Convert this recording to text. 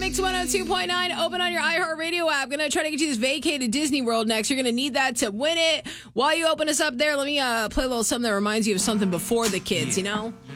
Mix 102.9, open on your iHeartRadio app. Gonna try to get you this vacay to Disney World next. You're gonna need that to win it. While you open us up there, let me play a little something that reminds you of something before the kids, you know?